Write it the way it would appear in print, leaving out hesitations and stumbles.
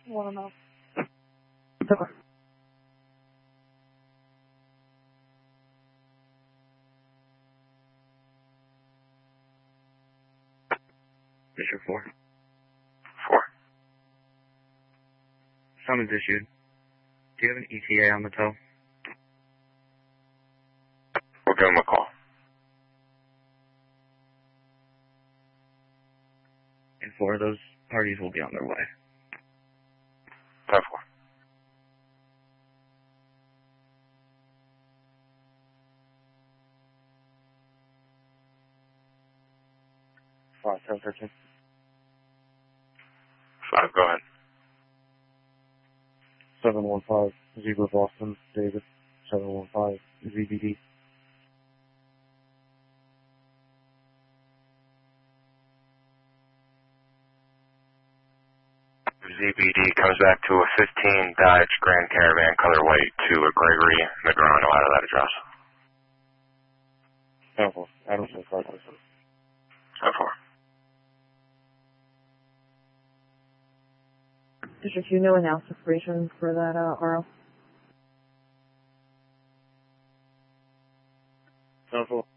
Want to know? Okay. District 4. 4. Summons issued. Do you have an ETA on the tow? We'll give him a call. And 4 of those parties will be on their way. 10-4. Flight 713. 5, go ahead. 715, Zebra Boston, David. 715, ZBD. ZBD comes back to a 15 Dodge Grand Caravan, color white, to a Gregory Negrano out of that address. 10-4, Adamson, 557. 10-4. District 2, no announced expiration for that RO. 10-4.